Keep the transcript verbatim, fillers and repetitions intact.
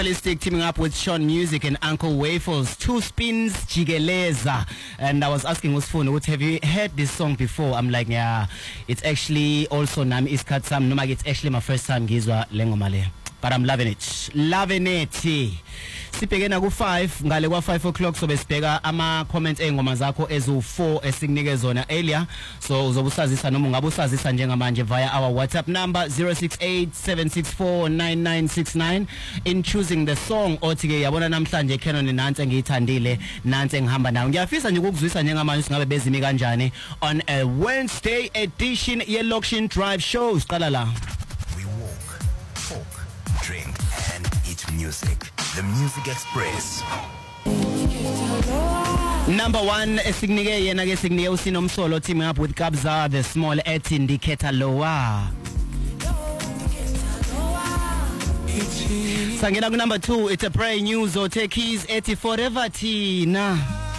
Teaming up with Sean Music and Uncle Waffles, Two Spins Jigeleza. And I was asking Usfun, have you heard this song before? I'm like, yeah, it's actually also Nami Iskatsam. No, it's actually my first time Gizwa Lengomale. But I'm loving it. Loving it. Sibhekena ku five ngale kwa five o'clock sobe sibheka ama comments engoma zakho ezu four esinike zona earlier. So uzobusazisa noma ungabusazisa njengamanje via our WhatsApp number zero six eight seven six four nine nine six nine in choosing the song othi ke yabona namhlanje Canon nansi engiyithandile nansi engihamba nawo. Ngiyafisa nje ukukuzwisa njengamanje singabe bezimi kanjani on a Wednesday edition ye Lokshin Drive show. Siqala la. We walk, talk, drink and eat music. The Music Express. Number one esignike yena ke signike usinomsolo teaming up with Kabza the Small at Indicator Lowa. Sangena ku number two, it's a brand new Zote Keys eighty forever Tina.